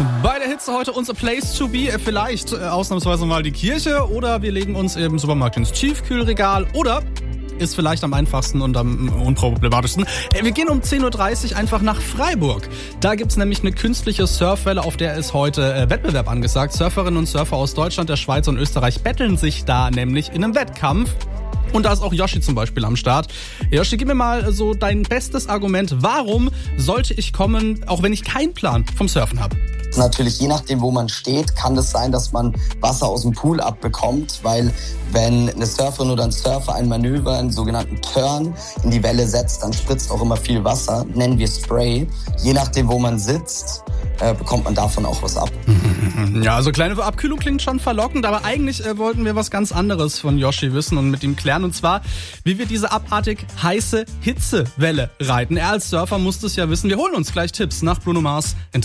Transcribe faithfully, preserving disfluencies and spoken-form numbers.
Bei der Hitze heute unser Place to be, vielleicht äh, ausnahmsweise mal die Kirche oder wir legen uns im Supermarkt ins Tiefkühlregal oder ist vielleicht am einfachsten und am unproblematischsten. Äh, wir gehen um zehn Uhr dreißig einfach nach Freiburg. Da gibt's nämlich eine künstliche Surfwelle, auf der ist heute äh, Wettbewerb angesagt. Surferinnen und Surfer aus Deutschland, der Schweiz und Österreich betteln sich da nämlich in einem Wettkampf. Und da ist auch Yoshi zum Beispiel am Start. Yoshi, gib mir mal so dein bestes Argument. Warum sollte ich kommen, auch wenn ich keinen Plan vom Surfen habe? Natürlich, je nachdem, wo man steht, kann es sein, dass man Wasser aus dem Pool abbekommt, weil wenn eine Surferin oder ein Surfer ein Manöver, einen sogenannten Turn, in die Welle setzt, dann spritzt auch immer viel Wasser, nennen wir Spray. Je nachdem, wo man sitzt, äh, bekommt man davon auch was ab. Ja, also kleine Abkühlung klingt schon verlockend, aber eigentlich äh, wollten wir was ganz anderes von Yoshi wissen und mit ihm klären, und zwar, wie wir diese abartig heiße Hitzewelle reiten. Er als Surfer muss es ja wissen. Wir holen uns gleich Tipps nach Bruno Mars.